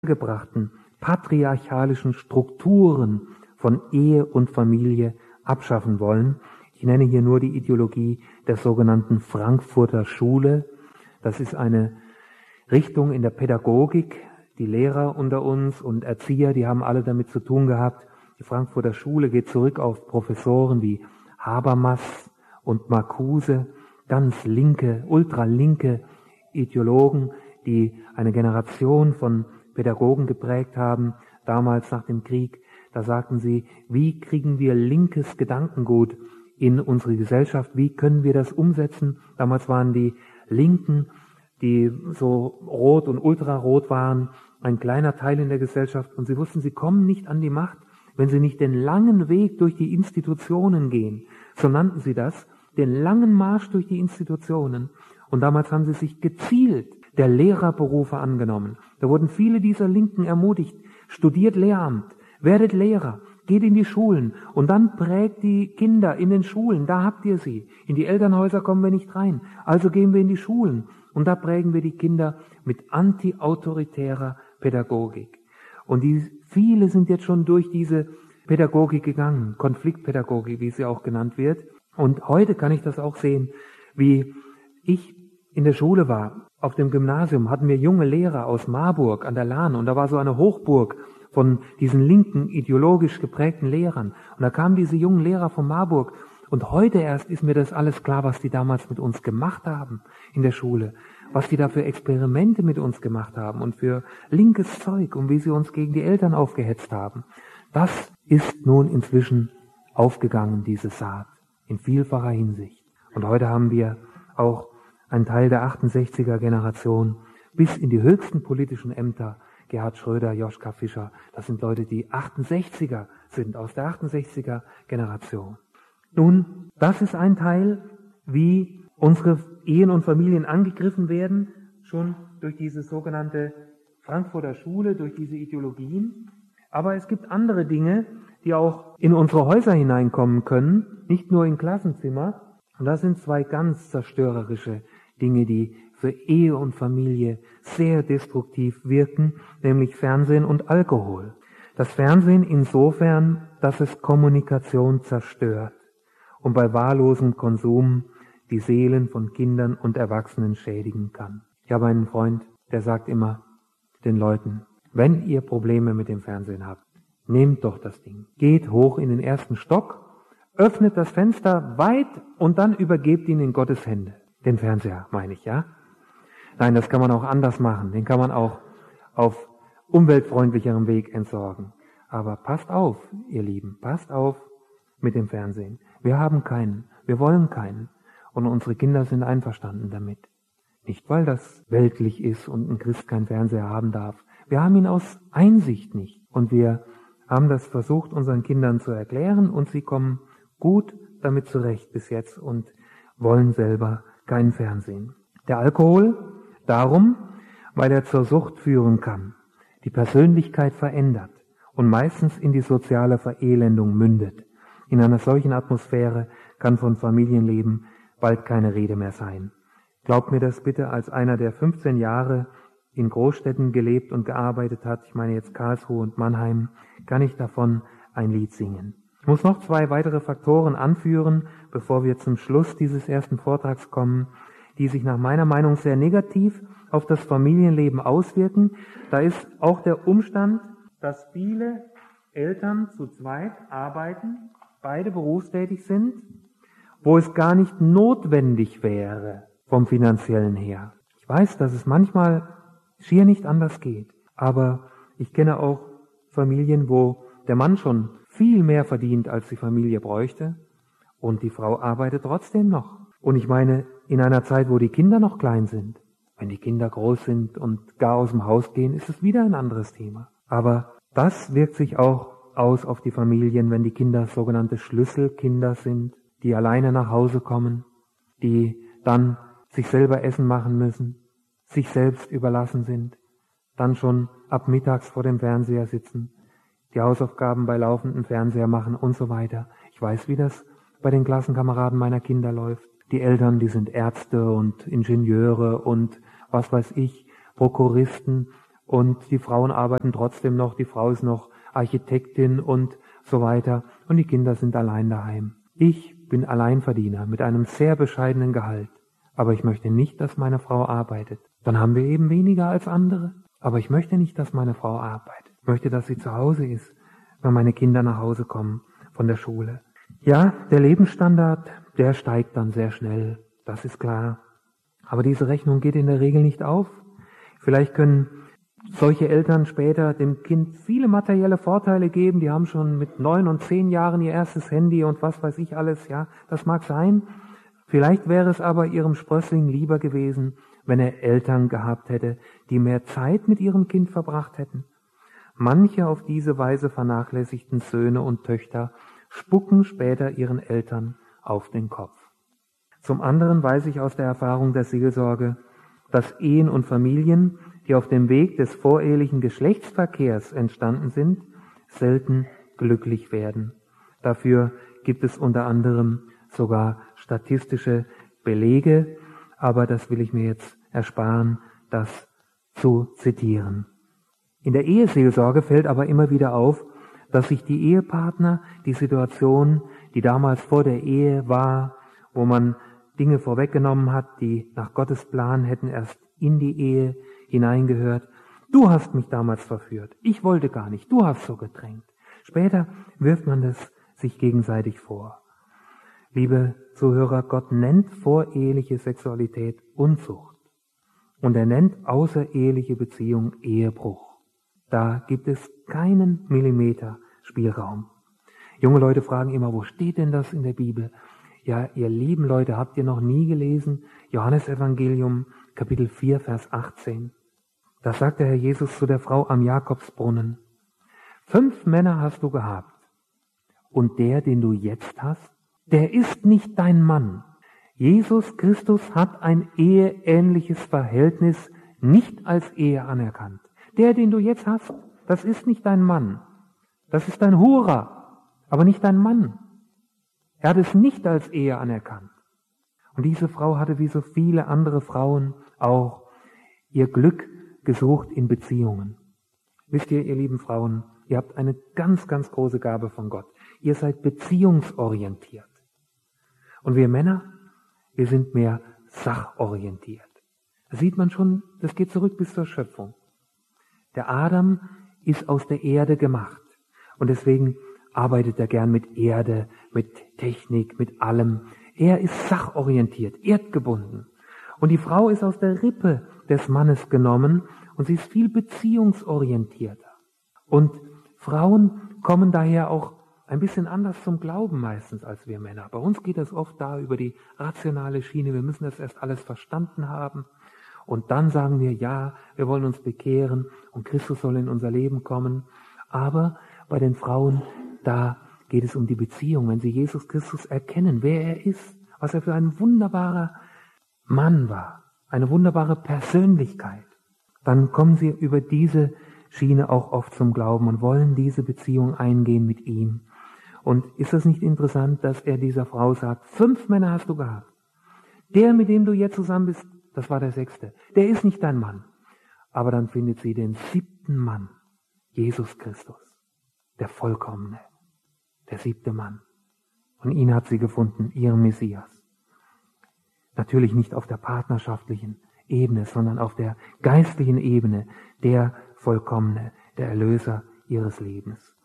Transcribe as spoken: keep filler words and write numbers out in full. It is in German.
gebrachten patriarchalischen Strukturen von Ehe und Familie abschaffen wollen. Ich nenne hier nur die Ideologie der sogenannten Frankfurter Schule. Das ist eine Richtung in der Pädagogik. Die Lehrer unter uns und Erzieher, die haben alle damit zu tun gehabt. Die Frankfurter Schule geht zurück auf Professoren wie Habermas und Marcuse, ganz linke, ultralinke Ideologen, die eine Generation von Pädagogen geprägt haben, damals nach dem Krieg. Da sagten sie, wie kriegen wir linkes Gedankengut in unsere Gesellschaft, wie können wir das umsetzen? Damals waren die Linken, die so rot und ultrarot waren, ein kleiner Teil in der Gesellschaft, und sie wussten, sie kommen nicht an die Macht, wenn sie nicht den langen Weg durch die Institutionen gehen. So nannten sie das, den langen Marsch durch die Institutionen. Und damals haben sie sich gezielt der Lehrerberufe angenommen. Da wurden viele dieser Linken ermutigt, studiert Lehramt, werdet Lehrer, geht in die Schulen und dann prägt die Kinder in den Schulen, da habt ihr sie. In die Elternhäuser kommen wir nicht rein, also gehen wir in die Schulen und da prägen wir die Kinder mit anti-autoritärer Pädagogik. Und die, viele sind jetzt schon durch diese Pädagogik gegangen, Konfliktpädagogik, wie sie auch genannt wird. Und heute kann ich das auch sehen, wie ich in der Schule war. Auf dem Gymnasium hatten wir junge Lehrer aus Marburg an der Lahn und da war so eine Hochburg von diesen linken, ideologisch geprägten Lehrern. Und da kamen diese jungen Lehrer von Marburg und heute erst ist mir das alles klar, was die damals mit uns gemacht haben in der Schule, was die da für Experimente mit uns gemacht haben und für linkes Zeug und wie sie uns gegen die Eltern aufgehetzt haben. Das ist nun inzwischen aufgegangen, diese Saat, in vielfacher Hinsicht. Und heute haben wir auch einen Teil der achtundsechziger Generation bis in die höchsten politischen Ämter, Gerhard Schröder, Joschka Fischer, das sind Leute, die achtundsechziger sind, aus der achtundsechziger Generation. Nun, das ist ein Teil, wie unsere Ehen und Familien angegriffen werden, schon durch diese sogenannte Frankfurter Schule, durch diese Ideologien. Aber es gibt andere Dinge, die auch in unsere Häuser hineinkommen können, nicht nur in Klassenzimmer. Und das sind zwei ganz zerstörerische Dinge, die für Ehe und Familie sehr destruktiv wirken, nämlich Fernsehen und Alkohol. Das Fernsehen insofern, dass es Kommunikation zerstört und bei wahllosem Konsum die Seelen von Kindern und Erwachsenen schädigen kann. Ich habe einen Freund, der sagt immer den Leuten, wenn ihr Probleme mit dem Fernsehen habt, nehmt doch das Ding, geht hoch in den ersten Stock, öffnet das Fenster weit und dann übergebt ihn in Gottes Hände. Den Fernseher, meine ich, ja? Nein, das kann man auch anders machen. Den kann man auch auf umweltfreundlicherem Weg entsorgen. Aber passt auf, ihr Lieben, passt auf mit dem Fernsehen. Wir haben keinen, wir wollen keinen. Und unsere Kinder sind einverstanden damit. Nicht, weil das weltlich ist und ein Christ keinen Fernseher haben darf. Wir haben ihn aus Einsicht nicht. Und wir haben das versucht, unseren Kindern zu erklären und sie kommen gut damit zurecht bis jetzt und wollen selber kein Fernsehen. Der Alkohol, darum, weil er zur Sucht führen kann, die Persönlichkeit verändert und meistens in die soziale Verelendung mündet. In einer solchen Atmosphäre kann von Familienleben bald keine Rede mehr sein. Glaubt mir das bitte als einer, der fünfzehn Jahre in Großstädten gelebt und gearbeitet hat, ich meine jetzt Karlsruhe und Mannheim, kann ich davon ein Lied singen. Ich muss noch zwei weitere Faktoren anführen, bevor wir zum Schluss dieses ersten Vortrags kommen, die sich nach meiner Meinung sehr negativ auf das Familienleben auswirken. Da ist auch der Umstand, dass viele Eltern zu zweit arbeiten, beide berufstätig sind, wo es gar nicht notwendig wäre vom Finanziellen her. Ich weiß, dass es manchmal schier nicht anders geht, aber ich kenne auch Familien, wo der Mann schon viel mehr verdient, als die Familie bräuchte, und die Frau arbeitet trotzdem noch. Und ich meine, in einer Zeit, wo die Kinder noch klein sind, wenn die Kinder groß sind und gar aus dem Haus gehen, ist es wieder ein anderes Thema. Aber das wirkt sich auch aus auf die Familien, wenn die Kinder sogenannte Schlüsselkinder sind, die alleine nach Hause kommen, die dann sich selber Essen machen müssen, sich selbst überlassen sind, dann schon ab mittags vor dem Fernseher sitzen, die Hausaufgaben bei laufendem Fernseher machen und so weiter. Ich weiß, wie das bei den Klassenkameraden meiner Kinder läuft. Die Eltern, die sind Ärzte und Ingenieure und was weiß ich, Prokuristen und die Frauen arbeiten trotzdem noch, die Frau ist noch Architektin und so weiter und die Kinder sind allein daheim. Ich bin Alleinverdiener mit einem sehr bescheidenen Gehalt, aber ich möchte nicht, dass meine Frau arbeitet. Dann haben wir eben weniger als andere, aber ich möchte nicht, dass meine Frau arbeitet. Ich möchte, dass sie zu Hause ist, wenn meine Kinder nach Hause kommen von der Schule. Ja, der Lebensstandard, der steigt dann sehr schnell, das ist klar. Aber diese Rechnung geht in der Regel nicht auf. Vielleicht können solche Eltern später dem Kind viele materielle Vorteile geben. Die haben schon mit neun und zehn Jahren ihr erstes Handy und was weiß ich alles. Ja, das mag sein. Vielleicht wäre es aber ihrem Sprössling lieber gewesen, wenn er Eltern gehabt hätte, die mehr Zeit mit ihrem Kind verbracht hätten. Manche auf diese Weise vernachlässigten Söhne und Töchter spucken später ihren Eltern auf den Kopf. Zum anderen weiß ich aus der Erfahrung der Seelsorge, dass Ehen und Familien, die auf dem Weg des vorehelichen Geschlechtsverkehrs entstanden sind, selten glücklich werden. Dafür gibt es unter anderem sogar statistische Belege, aber das will ich mir jetzt ersparen, das zu zitieren. In der Eheseelsorge fällt aber immer wieder auf, dass sich die Ehepartner die Situation, die damals vor der Ehe war, wo man Dinge vorweggenommen hat, die nach Gottes Plan hätten erst in die Ehe hineingehört. Du hast mich damals verführt. Ich wollte gar nicht. Du hast so gedrängt. Später wirft man das sich gegenseitig vor. Liebe Zuhörer, Gott nennt voreheliche Sexualität Unzucht. Und er nennt außereheliche Beziehung Ehebruch. Da gibt es keinen Millimeter Spielraum. Junge Leute fragen immer, wo steht denn das in der Bibel? Ja, ihr lieben Leute, habt ihr noch nie gelesen? Johannesevangelium, Kapitel vier, Vers achtzehn. Da sagt der Herr Jesus zu der Frau am Jakobsbrunnen: Fünf Männer hast du gehabt, und der, den du jetzt hast, der ist nicht dein Mann. Jesus Christus hat ein eheähnliches Verhältnis nicht als Ehe anerkannt. Der, den du jetzt hast, das ist nicht dein Mann. Das ist dein Hurer, aber nicht dein Mann. Er hat es nicht als Ehe anerkannt. Und diese Frau hatte wie so viele andere Frauen auch ihr Glück gesucht in Beziehungen. Wisst ihr, ihr lieben Frauen, ihr habt eine ganz, ganz große Gabe von Gott. Ihr seid beziehungsorientiert. Und wir Männer, wir sind mehr sachorientiert. Das sieht man schon, das geht zurück bis zur Schöpfung. Der Adam ist aus der Erde gemacht. Und deswegen arbeitet er gern mit Erde, mit Technik, mit allem. Er ist sachorientiert, erdgebunden. Und die Frau ist aus der Rippe des Mannes genommen und sie ist viel beziehungsorientierter. Und Frauen kommen daher auch ein bisschen anders zum Glauben meistens als wir Männer. Bei uns geht es oft da über die rationale Schiene. Wir müssen das erst alles verstanden haben. Und dann sagen wir, ja, wir wollen uns bekehren und Christus soll in unser Leben kommen. Aber bei den Frauen, da geht es um die Beziehung. Wenn sie Jesus Christus erkennen, wer er ist, was er für ein wunderbarer Mann war, eine wunderbare Persönlichkeit, dann kommen sie über diese Schiene auch oft zum Glauben und wollen diese Beziehung eingehen mit ihm. Und ist das nicht interessant, dass er dieser Frau sagt, fünf Männer hast du gehabt. Der, mit dem du jetzt zusammen bist, das war der sechste. Der ist nicht dein Mann. Aber dann findet sie den siebten Mann, Jesus Christus, der Vollkommene, der siebte Mann. Und ihn hat sie gefunden, ihren Messias. Natürlich nicht auf der partnerschaftlichen Ebene, sondern auf der geistlichen Ebene, der Vollkommene, der Erlöser ihres Lebens.